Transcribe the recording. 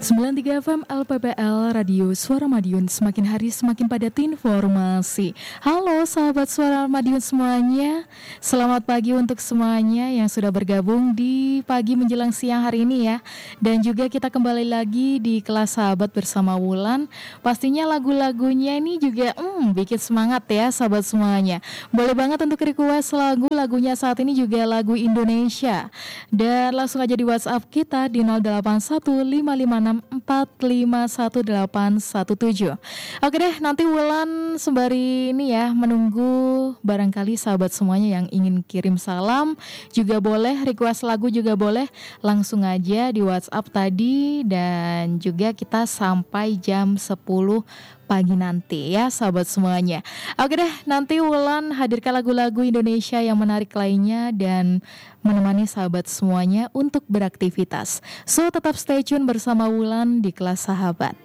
93 FM LPPL Radio Suara Madiun, semakin hari semakin padat informasi. Halo sahabat Suara Madiun semuanya, selamat pagi untuk semuanya yang sudah bergabung di pagi menjelang siang hari ini ya. Dan juga kita kembali lagi di kelas sahabat bersama Wulan. Pastinya lagu-lagunya ini juga bikin semangat ya sahabat semuanya. Boleh banget untuk request lagunya saat ini juga lagu Indonesia. Dan langsung aja di WhatsApp kita di 081556451817. Oke deh, nanti Wulan sembari ini ya menunggu barangkali sahabat semuanya yang ingin kirim salam juga boleh, request lagu juga boleh, langsung aja di WhatsApp tadi. Dan juga kita sampai jam 10 pagi nanti ya sahabat semuanya. Oke deh, nanti Wulan hadirkan lagu-lagu Indonesia yang menarik lainnya dan menemani sahabat semuanya untuk beraktivitas. So tetap stay tune bersama Wulan di kelas sahabat.